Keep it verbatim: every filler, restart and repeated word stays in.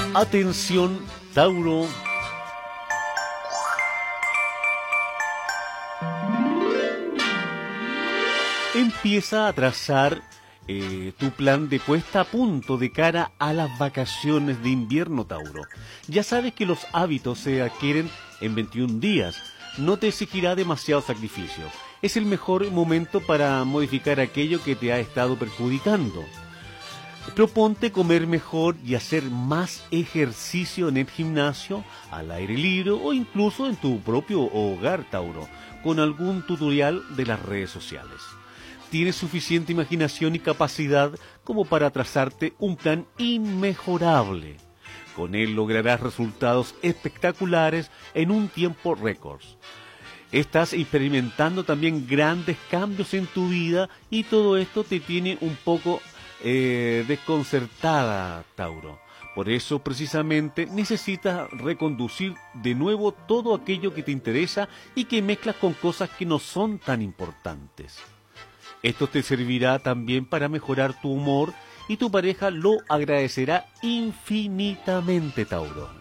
Atención, Tauro. Empieza a trazar eh, tu plan de puesta a punto de cara a las vacaciones de invierno, Tauro. Ya sabes que los hábitos se adquieren en veintiún días. No te exigirá demasiado sacrificio. Es el mejor momento para modificar aquello que te ha estado perjudicando. Proponte comer mejor y hacer más ejercicio en el gimnasio, al aire libre o incluso en tu propio hogar, Tauro, con algún tutorial de las redes sociales. Tienes suficiente imaginación y capacidad como para trazarte un plan inmejorable. Con él lograrás resultados espectaculares en un tiempo récord. Estás experimentando también grandes cambios en tu vida y todo esto te tiene un poco eh, desconcertada, Tauro. Por eso, precisamente, necesitas reconducir de nuevo todo aquello que te interesa y que mezclas con cosas que no son tan importantes. Esto te servirá también para mejorar tu humor y tu pareja lo agradecerá infinitamente, Tauro.